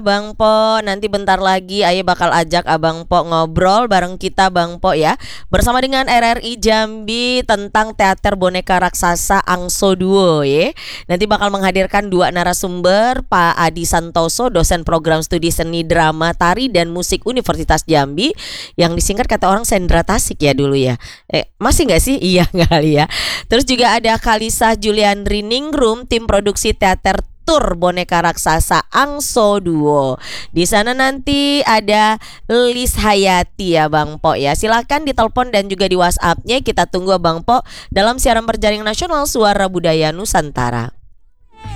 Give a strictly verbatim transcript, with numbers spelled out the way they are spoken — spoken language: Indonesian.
Bang Po, nanti bentar lagi Aye bakal ajak Abang Po ngobrol bareng kita Bang Po ya. Bersama dengan R R I Jambi tentang teater boneka raksasa Angso Duo ya. Nanti bakal menghadirkan dua narasumber, Pak Adi Santoso, dosen program studi seni drama, tari dan musik Universitas Jambi, yang disingkat kata orang Sendra Tasik ya dulu ya. Eh, masih nggak sih? Iya kali ya. Terus juga ada Kalisa Julian Riningrum, tim produksi teater tur boneka raksasa Angso Duo. Di sana nanti ada Lis Hayati ya Bang Po ya. Silakan ditelepon dan juga di WhatsApp-nya. Kita tunggu Bang Po dalam siaran berjaring nasional Suara Budaya Nusantara.